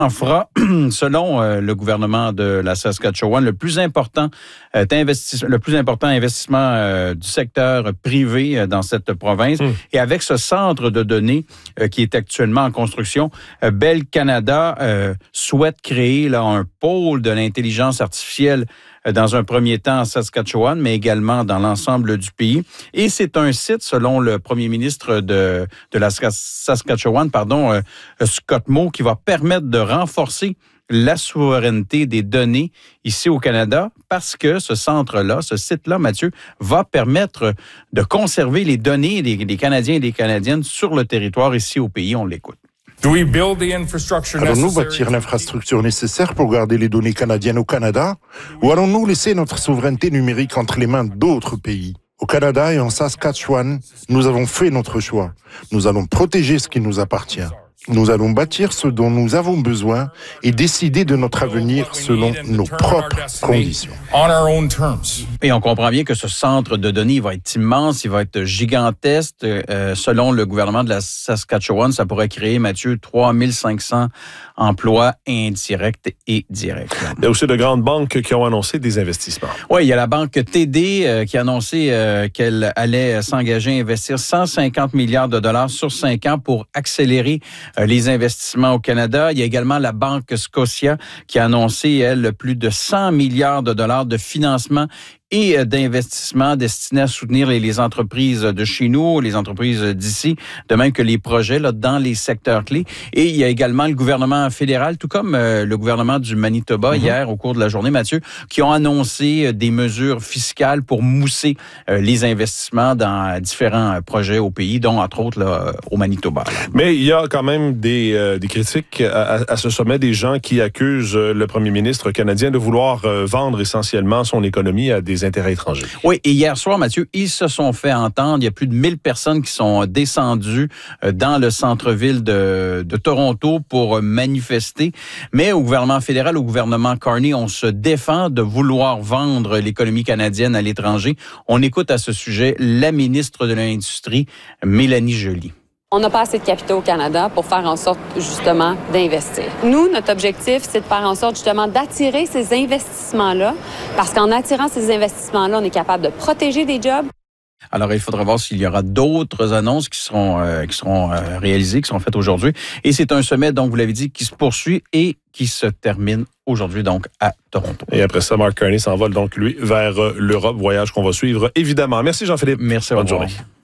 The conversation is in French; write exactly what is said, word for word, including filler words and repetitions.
En fera, selon euh, le gouvernement de la Saskatchewan, le plus important, euh, investissement, le plus important investissement euh, du secteur privé euh, dans cette province. Mmh. Et avec ce centre de données euh, qui est actuellement en construction, euh, Bell Canada euh, souhaite créer là, un pôle de l'intelligence artificielle dans un premier temps en Saskatchewan, mais également dans l'ensemble du pays. Et c'est un site, selon le premier ministre de, de la Saskatchewan, pardon, euh, Scott Moe, qui va permettre de renforcer la souveraineté des données ici au Canada, parce que ce centre-là, ce site-là, Mathieu, va permettre de conserver les données des, des Canadiens et des Canadiennes sur le territoire ici au pays. On l'écoute. Allons-nous bâtir l'infrastructure nécessaire pour garder les données canadiennes au Canada, ou allons-nous laisser notre souveraineté numérique entre les mains d'autres pays? Au Canada et en Saskatchewan, nous avons fait notre choix. Nous allons protéger ce qui nous appartient. Nous allons bâtir ce dont nous avons besoin et décider de notre avenir selon nos propres conditions. Et on comprend bien que ce centre de données il va être immense, il va être gigantesque. Euh, selon le gouvernement de la Saskatchewan, ça pourrait créer, Mathieu, trois mille cinq cents emplois indirects et directs. Il y a aussi de grandes banques qui ont annoncé des investissements. Oui, il y a la banque T D euh, qui a annoncé euh, qu'elle allait s'engager à investir cent cinquante milliards de dollars sur cinq ans pour accélérer euh, les investissements au Canada. Il y a également la banque Scotia qui a annoncé, elle, plus de cent milliards de dollars de financement et d'investissements destinés à soutenir les, les entreprises de chez nous, les entreprises d'ici, de même que les projets là, dans les secteurs clés. Et il y a également le gouvernement fédéral, tout comme euh, le gouvernement du Manitoba, mm-hmm. hier, au cours de la journée, Mathieu, qui ont annoncé des mesures fiscales pour mousser euh, les investissements dans différents projets au pays, dont, entre autres, là, au Manitoba. Là. Mais il y a quand même des, euh, des critiques à, à ce sommet, des gens qui accusent le premier ministre canadien de vouloir euh, vendre essentiellement son économie à des intérêts étrangers. Oui, et hier soir, Mathieu, ils se sont fait entendre. Il y a plus de mille personnes qui sont descendues dans le centre-ville de, de Toronto pour manifester. Mais au gouvernement fédéral, au gouvernement Carney, on se défend de vouloir vendre l'économie canadienne à l'étranger. On écoute à ce sujet la ministre de l'Industrie, Mélanie Joly. On n'a pas assez de capitaux au Canada pour faire en sorte, justement, d'investir. Nous, notre objectif, c'est de faire en sorte, justement, d'attirer ces investissements-là, parce qu'en attirant ces investissements-là, on est capable de protéger des jobs. Alors, il faudra voir s'il y aura d'autres annonces qui seront, euh, qui seront euh, réalisées, qui seront faites aujourd'hui. Et c'est un sommet, donc, vous l'avez dit, qui se poursuit et qui se termine aujourd'hui, donc, à Toronto. Et après ça, Mark Carney s'envole, donc, lui, vers l'Europe, voyage qu'on va suivre, évidemment. Merci, Jean-Philippe. Merci, bonne journée.